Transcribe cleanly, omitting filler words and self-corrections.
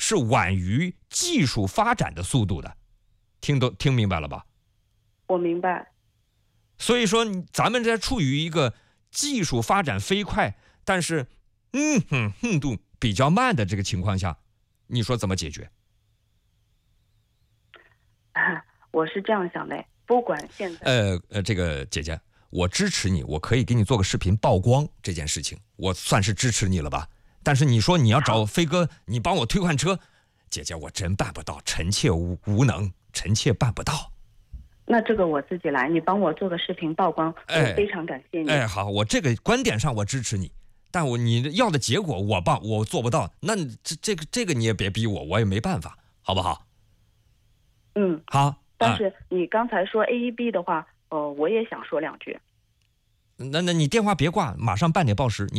是晚于技术发展的速度的，听明白了吧？ 我明白。 所以说，咱们在处于一个技术发展飞快，但是度比较慢的这个情况下，你说怎么解决？ 我是这样想的，不管现在这个姐姐，我支持你，我可以给你做个视频曝光这件事情，我算是支持你了吧？但是你说你要找飞哥，你帮我退换车，姐姐我真办不到，臣妾无能，臣妾办不到。 那这个我自己来，你帮我做个视频曝光，我非常感谢你。 好，我这个观点上我支持你，但你要的结果我做不到，那这个你也别逼我，我也没办法，好不好？好。 但是你刚才说 AEB 的话，我也想说两句。 那你电话别挂，马上办点报时。